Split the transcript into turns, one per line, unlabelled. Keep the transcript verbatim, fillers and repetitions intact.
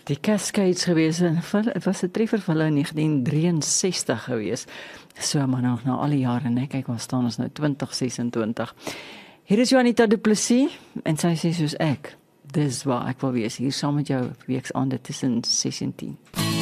die Cascades gewees, en het was 'n treffer vir hulle in negentien drieënsestig gewees. So, maar nog na al die jare, né, kyk, waar staan ons nou, twintig sesentwintig. Hier is Juanita Du Plessis, en sy sê soos ek, dis waar ek wil wees, hier saam met jou, weeksaande tussen ses en tien.